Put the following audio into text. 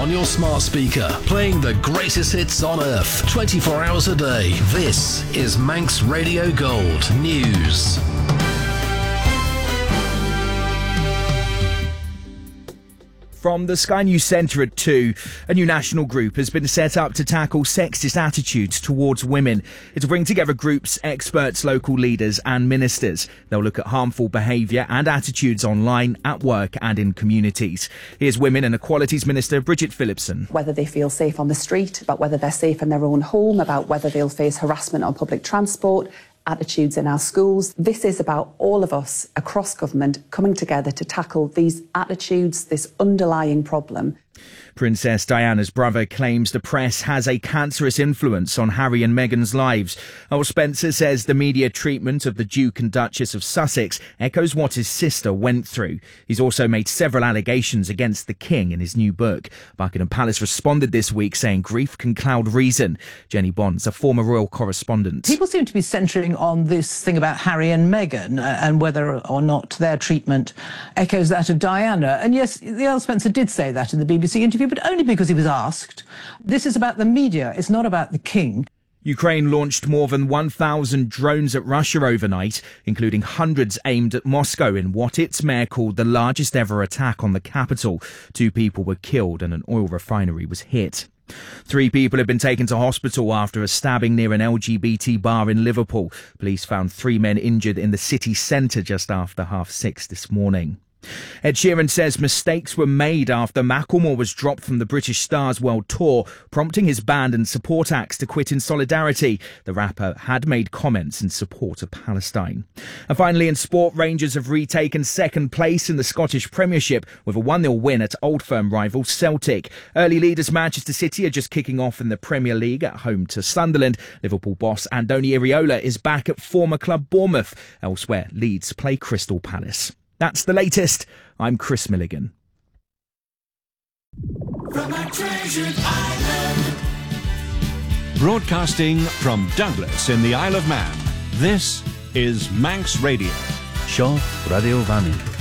on your smart speaker, playing the greatest hits on earth, 24 hours a day. This is Manx Radio Gold News. From the Sky News Centre at 2, a new national group has been set up to tackle sexist attitudes towards women. It'll bring together groups, experts, local leaders and ministers. They'll look at harmful behaviour and attitudes online, at work and in communities. Here's Women and Equalities Minister Bridget Phillipson. Whether they feel safe on the street, about whether they're safe in their own home, about whether they'll face harassment on public transport, attitudes in our schools. This is about all of us across government coming together to tackle these attitudes, this underlying problem. Princess Diana's brother claims the press has a cancerous influence on Harry and Meghan's lives. Earl Spencer says the media treatment of the Duke and Duchess of Sussex echoes what his sister went through. He's also made several allegations against the King in his new book. Buckingham Palace responded this week saying grief can cloud reason. Jenny Bonds, a former royal correspondent. People seem to be centring on this thing about Harry and Meghan and whether or not their treatment echoes that of Diana. And yes, the Earl Spencer did say that in the BBC interview, but only because he was asked. This is about the media. It's not about the King. Ukraine launched more than 1,000 drones at Russia overnight, including hundreds aimed at Moscow in what its mayor called the largest ever attack on the capital. 2 people were killed and an oil refinery was hit. 3 people have been taken to hospital after a stabbing near an LGBT bar in Liverpool. Police found 3 men injured in the city centre just after 6:30 this morning. Ed Sheeran says mistakes were made after Macklemore was dropped from the British Stars World Tour, prompting his band and support acts to quit in solidarity. The rapper had made comments in support of Palestine. And finally, in sport, Rangers have retaken second place in the Scottish Premiership with a 1-0 win at Old Firm rival Celtic. Early leaders Manchester City are just kicking off in the Premier League at home to Sunderland. Liverpool boss Andoni Iraola is back at former club Bournemouth. Elsewhere, Leeds play Crystal Palace. That's the latest. I'm Chris Milligan. From our treasured island. Broadcasting from Douglas in the Isle of Man, this is Manx Radio. Shaw Radio Vannin.